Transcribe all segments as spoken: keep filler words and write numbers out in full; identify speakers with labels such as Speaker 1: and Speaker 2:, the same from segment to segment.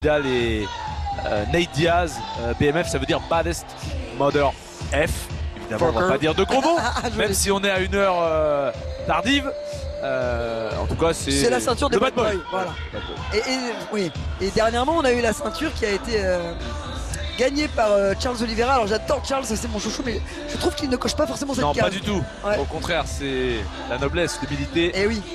Speaker 1: Vidal et euh, Nate Diaz, euh, B M F, ça veut dire Baddest Mother F. Évidemment, on va pas dire de gros mots, même si on est à une heure euh, tardive. Euh, en tout cas, c'est
Speaker 2: c'est la ceinture des
Speaker 1: Bad Boy.
Speaker 2: Boy. Voilà. Et, et, oui. Et dernièrement, on a eu la ceinture qui a été euh, gagnée par euh, Charles Oliveira. Alors j'adore Charles, c'est mon chouchou, mais je trouve qu'il ne coche pas forcément cette
Speaker 1: Non,
Speaker 2: case.
Speaker 1: pas du tout.
Speaker 2: Ouais.
Speaker 1: Au contraire, c'est la noblesse, l'humilité.
Speaker 2: Et oui.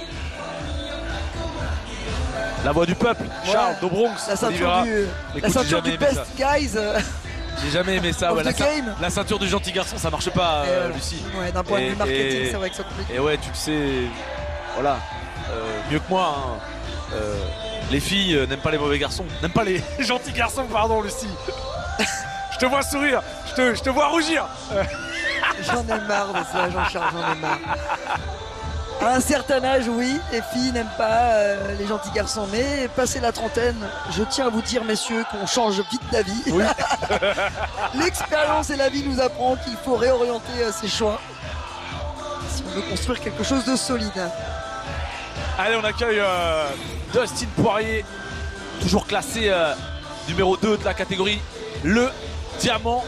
Speaker 1: La voix du peuple, Charles
Speaker 2: ouais.
Speaker 1: Dobronx,
Speaker 2: la ceinture
Speaker 1: Oliveira.
Speaker 2: du,
Speaker 1: Écoute,
Speaker 2: la ceinture du best
Speaker 1: ça.
Speaker 2: guys. Euh,
Speaker 1: J'ai jamais aimé ça. Ouais, la, la ceinture du gentil garçon, ça marche pas, euh, voilà. Lucie.
Speaker 2: Ouais, d'un point de vue marketing, c'est vrai que ça complique.
Speaker 1: Et ouais, tu le sais, voilà, euh, mieux que moi. Hein. Euh, les filles euh, n'aiment pas les mauvais garçons, n'aiment pas les gentils garçons, pardon, Lucie. Je te vois sourire, je te, je te vois rougir.
Speaker 2: J'en ai marre de ça, Jean-Charles, j'en ai marre. À un certain âge, oui, les filles n'aiment pas euh, les gentils garçons, mais passé la trentaine, je tiens à vous dire, messieurs, qu'on change vite d'avis. Oui. L'expérience et la vie nous apprend qu'il faut réorienter euh, ses choix si on veut construire quelque chose de solide.
Speaker 1: Allez, on accueille euh, Dustin Poirier, toujours classé euh, numéro deux de la catégorie, le diamant.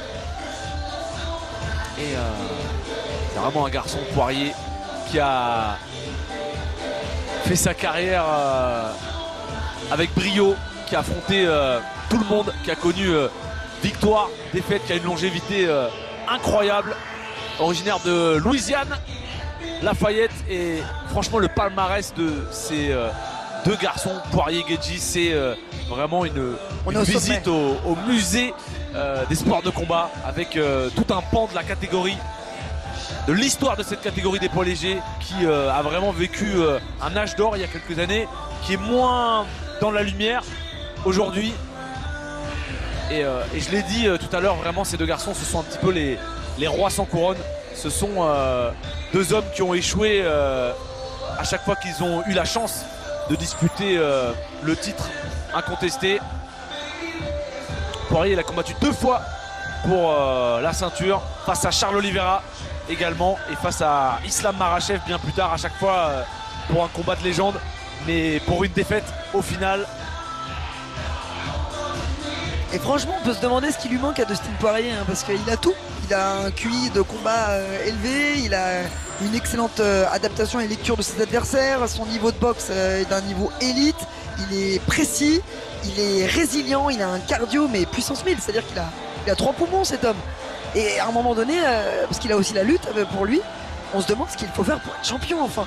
Speaker 1: Et euh, c'est vraiment un garçon, Poirier, qui a fait sa carrière euh, avec brio, qui a affronté euh, tout le monde, qui a connu euh, victoire, défaite, qui a une longévité euh, incroyable, originaire de Louisiane, Lafayette, et franchement le palmarès de ces euh, deux garçons, Poirier et Gaethje, c'est euh, vraiment une, une visite au, au musée euh, des sports de combat, avec euh, tout un pan de la catégorie, de l'histoire de cette catégorie des poids légers, qui euh, a vraiment vécu euh, un âge d'or il y a quelques années, qui est moins dans la lumière aujourd'hui. Et, euh, et je l'ai dit euh, tout à l'heure, vraiment ces deux garçons, ce sont un petit peu les, les rois sans couronne. Ce sont euh, deux hommes qui ont échoué euh, à chaque fois qu'ils ont eu la chance de disputer euh, le titre incontesté. Poirier, il a combattu deux fois pour euh, la ceinture, face à Charles Oliveira également, et face à Islam Makhachev bien plus tard, à chaque fois euh, pour un combat de légende, mais pour une défaite au final.
Speaker 2: Et franchement, on peut se demander ce qui lui manque à Dustin Poirier, hein, parce qu'il a tout. Il a un Q I de combat euh, élevé, il a une excellente euh, adaptation et lecture de ses adversaires, son niveau de boxe euh, est d'un niveau élite, il est précis, il est résilient, il a un cardio mais puissance mille, c'est-à-dire qu'il a, il a trois poumons cet homme. Et à un moment donné, euh, parce qu'il a aussi la lutte euh, pour lui, on se demande ce qu'il faut faire pour être champion enfin.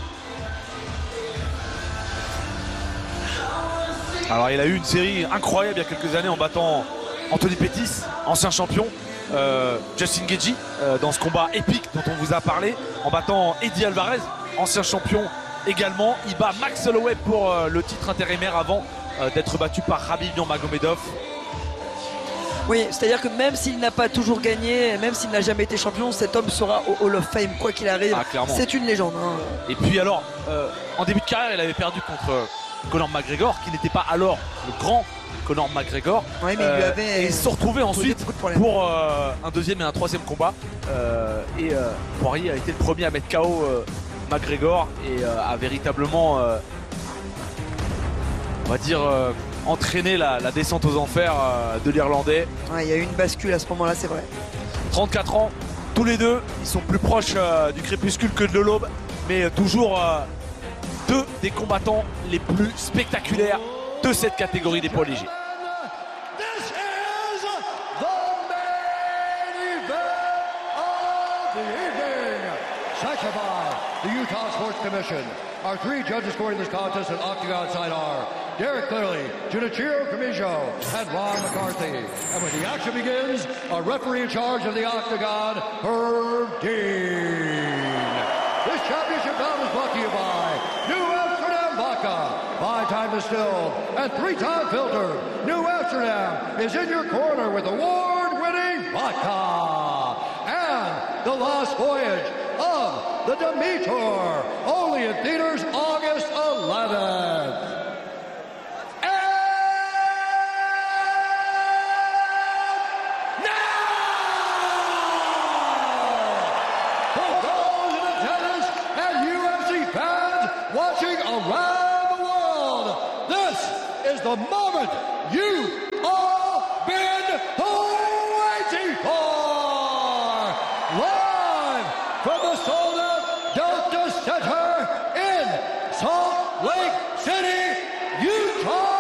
Speaker 1: Alors il a eu une série incroyable il y a quelques années en battant Anthony Pettis, ancien champion, euh, Justin Gaethje euh, dans ce combat épique dont on vous a parlé, en battant Eddie Alvarez, ancien champion également. Il bat Max Holloway pour euh, le titre intérimaire avant euh, d'être battu par Khabib Nurmagomedov.
Speaker 2: Oui, c'est-à-dire que même s'il n'a pas toujours gagné, même s'il n'a jamais été champion, cet homme sera au Hall of Fame, quoi qu'il arrive.
Speaker 1: Ah,
Speaker 2: c'est une légende. Hein.
Speaker 1: Et puis alors, euh, en début de carrière, il avait perdu contre Conor McGregor, qui n'était pas alors le grand Conor McGregor.
Speaker 2: Oui, mais il lui avait
Speaker 1: euh, et ils se sont retrouvés ensuite pour euh, un deuxième et un troisième combat. Euh, et euh, Poirier a été le premier à mettre K O euh, McGregor et euh, a véritablement, euh, on va dire, euh, entraîné la, la descente aux enfers euh, de l'Irlandais.
Speaker 2: Ouais, il y a eu une bascule à ce moment-là, c'est vrai.
Speaker 1: trente-quatre ans, tous les deux, ils sont plus proches euh, du crépuscule que de l'aube, mais euh, toujours euh, deux des combattants les plus spectaculaires de cette catégorie des poids légers.
Speaker 3: The Utah Sports Commission. Our three judges scoring this contest at Octagon side are Derek Cleary, Junichiro Kamijo, and Ron McCarthy. And when the action begins, a referee in charge of the Octagon, Herb Dean. This championship bout is brought to you by New Amsterdam Vodka, five-time distilled and three-time filtered. New Amsterdam is in your corner with award-winning vodka. And The Lost Voyage of the Demeter, only in theaters August eleventh. And now, for those in attendance and U F C fans watching around the world, this is the moment you from the sold-out Delta Center in Salt Lake City, Utah.